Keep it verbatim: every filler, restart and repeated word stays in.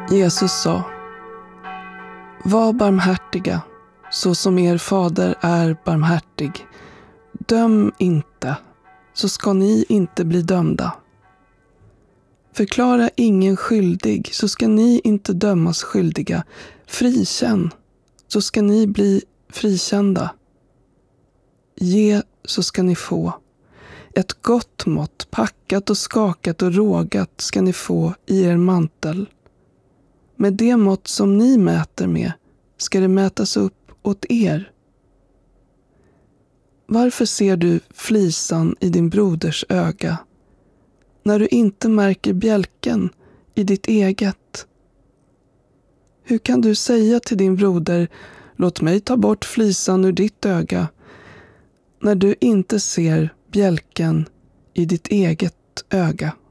Jesus sa: Var barmhärtiga, så som er fader är barmhärtig. Döm inte, så ska ni inte bli dömda. Förklara ingen skyldig, så ska ni inte dömas skyldiga. Frikänn, så ska ni bli frikända. Ge, så ska ni få. Ett gott mått, packat och skakat och rågat, ska ni få i er mantel. Med det mått som ni mäter med ska det mätas upp åt er. Varför ser du flisan i din broders öga, när du inte märker bjälken i ditt eget? Hur kan du säga till din broder: låt mig ta bort flisan ur ditt öga, när du inte ser bjälken i ditt eget öga?